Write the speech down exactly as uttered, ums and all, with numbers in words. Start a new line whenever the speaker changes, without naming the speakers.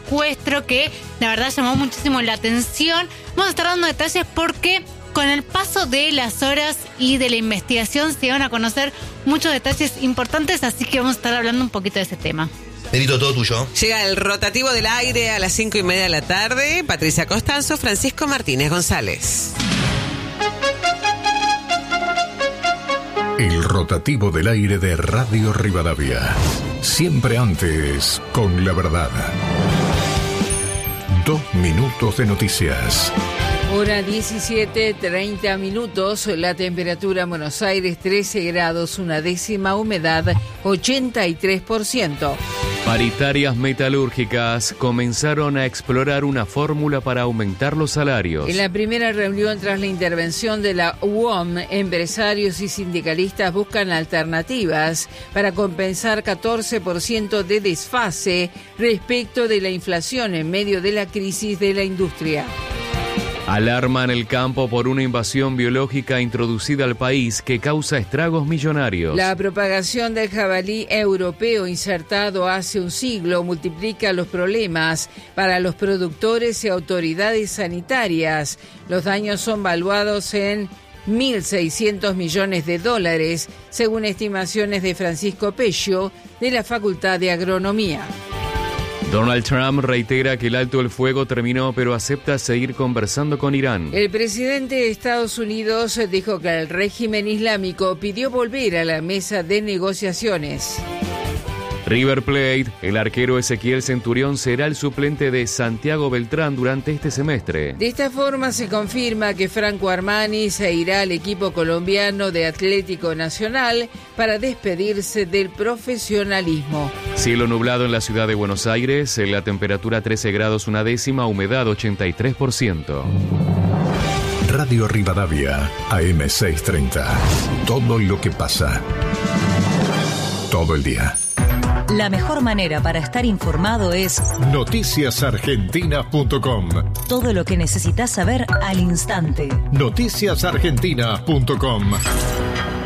secuestro que la verdad llamó muchísimo la atención. Vamos a estar dando detalles porque con el paso de las horas y de la investigación se van a conocer muchos detalles importantes, así que vamos a estar hablando un poquito de ese tema.
Benito, todo tuyo.
Llega el rotativo del aire a las cinco y media de la tarde. Patricia Costanzo, Francisco Martínez González.
El rotativo del aire de Radio Rivadavia. Siempre antes, con la verdad. Dos minutos de noticias.
Hora diecisiete, treinta minutos, la temperatura en Buenos Aires trece grados, una décima, humedad ochenta y tres por ciento.
Paritarias metalúrgicas comenzaron a explorar una fórmula para aumentar los salarios.
En la primera reunión tras la intervención de la U O M, empresarios y sindicalistas buscan alternativas para compensar catorce por ciento de desfase respecto de la inflación en medio de la crisis de la industria.
Alarma en el campo por una invasión biológica introducida al país que causa estragos millonarios.
La propagación del jabalí europeo insertado hace un siglo multiplica los problemas para los productores y autoridades sanitarias. Los daños son valuados en mil seiscientos millones de dólares, según estimaciones de Francisco Pello, de la Facultad de Agronomía.
Donald Trump reitera que el alto el fuego terminó, pero acepta seguir conversando con Irán.
El presidente de Estados Unidos dijo que el régimen islámico pidió volver a la mesa de negociaciones.
River Plate, el arquero Ezequiel Centurión será el suplente de Santiago Beltrán durante este semestre.
De esta forma se confirma que Franco Armani se irá al equipo colombiano de Atlético Nacional para despedirse del profesionalismo.
Cielo nublado en la ciudad de Buenos Aires, la temperatura trece grados una décima, humedad ochenta y tres por ciento.
Radio Rivadavia, A M seiscientos treinta. Todo lo que pasa. Todo el día.
La mejor manera para estar informado es
noticias argentinas punto com.
Todo lo que necesitas saber al instante.
noticias argentinas punto com.